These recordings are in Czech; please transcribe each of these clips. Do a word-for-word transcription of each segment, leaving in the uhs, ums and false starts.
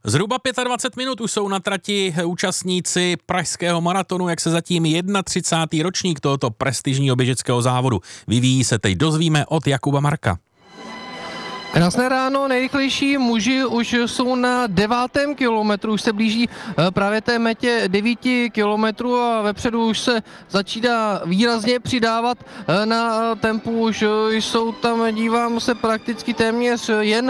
Zhruba dvacet pět minut už jsou na trati účastníci pražského maratonu, jak se zatím třicátý první ročník tohoto prestižního běžeckého závodu vyvíjí, se teď dozvíme od Jakuba Marka. Krásné ráno, nejrychlejší muži už jsou na devátém kilometru, už se blíží právě té metě devíti kilometrů a vepředu už se začíná výrazně přidávat na tempu, už jsou tam, dívám se, prakticky téměř jen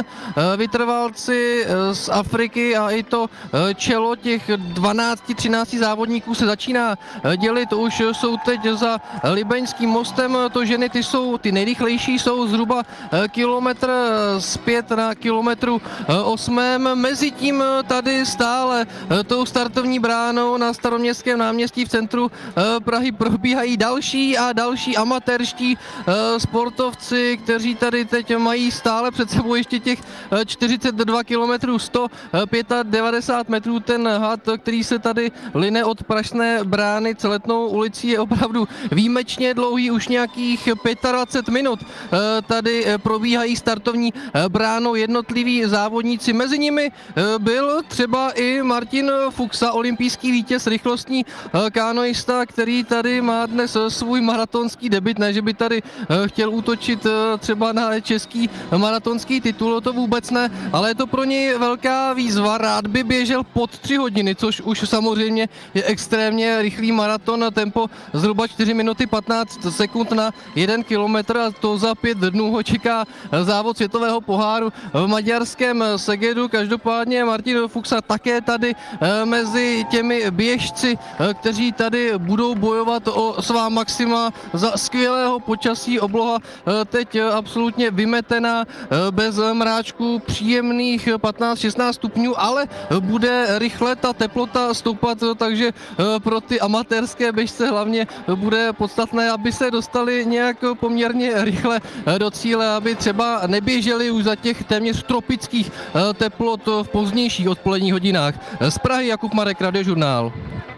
vytrvalci z Afriky a i to čelo těch dvanácti třinácti závodníků se začíná dělit, už jsou teď za Libeňským mostem, to ženy, ty jsou ty nejrychlejší, jsou zhruba kilometr zpět na kilometru osmém. Mezitím tady stále tou startovní bránou na Staroměstském náměstí v centru Prahy probíhají další a další amatérští sportovci, kteří tady teď mají stále před sebou ještě těch čtyřicet dva kilometrů, sto devadesát pět metrů. Ten had, který se tady line od Pražské brány Celetnou ulicí, je opravdu výjimečně dlouhý, už nějakých dvacet pět minut. Tady probíhají startovní bránou jednotliví závodníci. Mezi nimi byl třeba i Martin Fuxa, olympijský vítěz, rychlostní kánoista, který tady má dnes svůj maratonský debut. Ne, že by tady chtěl útočit třeba na český maratonský titul, to vůbec ne, ale je to pro něj velká výzva. Rád by běžel pod tři hodiny, což už samozřejmě je extrémně rychlý maraton, tempo zhruba čtyři minuty patnáct sekund na jeden kilometr, a to za pět dnů ho čeká závod světového poháru v maďarském Segedu. Každopádně Martin Fuxa také tady mezi těmi běžci, kteří tady budou bojovat o svá maxima za skvělého počasí. Obloha teď absolutně vymetená, bez mráčku, příjemných patnáct šestnáct stupňů, ale bude rychle ta teplota stoupat, takže pro ty amatérské běžce hlavně bude podstatné, aby se dostali nějak poměrně rychle do cíle, aby třeba neběželi už za těch téměř tropických teplot v pozdějších odpoledních hodinách. Z Prahy Jakub Marek, Radiožurnál.